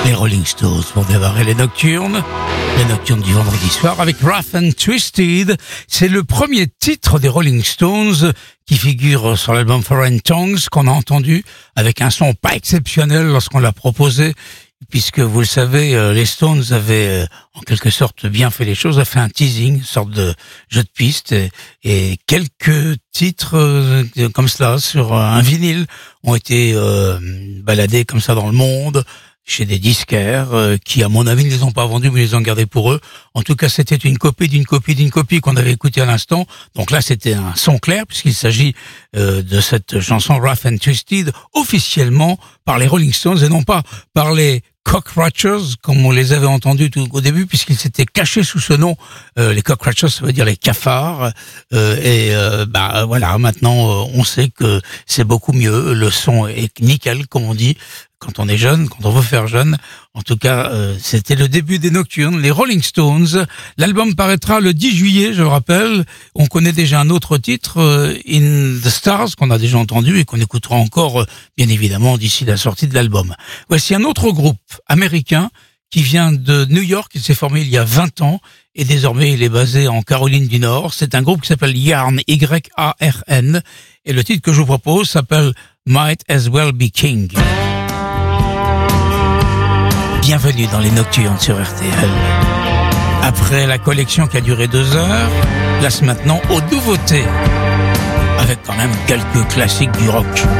Les Rolling Stones pour démarrer les nocturnes du vendredi soir avec Rough and Twisted. C'est le premier titre des Rolling Stones qui figure sur l'album Foreign Tongues qu'on a entendu avec un son pas exceptionnel lorsqu'on l'a proposé, puisque vous le savez, les Stones avaient en quelque sorte bien fait les choses, a fait un teasing, une sorte de jeu de piste, et quelques titres comme cela sur un vinyle ont été baladés comme ça dans le monde, chez des disquaires qui, à mon avis, ne les ont pas vendus, mais les ont gardés pour eux. En tout cas, c'était une copie d'une copie d'une copie qu'on avait écoutée à l'instant. Donc là, c'était un son clair, puisqu'il s'agit de cette chanson Rough and Twisted, officiellement par les Rolling Stones et non pas par les Cockroaches, comme on les avait entendus tout au début, puisqu'ils s'étaient cachés sous ce nom. Les Cockroaches, ça veut dire les cafards. Voilà, maintenant, on sait que c'est beaucoup mieux. Le son est nickel, comme on dit, quand on est jeune, quand on veut faire jeune. En tout cas, c'était le début des nocturnes, les Rolling Stones. L'album paraîtra le 10 juillet, je le rappelle. On connaît déjà un autre titre, In the Stars, qu'on a déjà entendu et qu'on écoutera encore, bien évidemment, d'ici la sortie de l'album. Voici un autre groupe américain qui vient de New York. Il s'est formé il y a 20 ans et désormais il est basé en Caroline du Nord. C'est un groupe qui s'appelle Yarn, Y-A-R-N. Et le titre que je vous propose s'appelle Might As Well Be King. Bienvenue dans les Nocturnes sur RTL. Après la collection qui a duré 2 heures, place maintenant aux nouveautés, avec quand même quelques classiques du rock.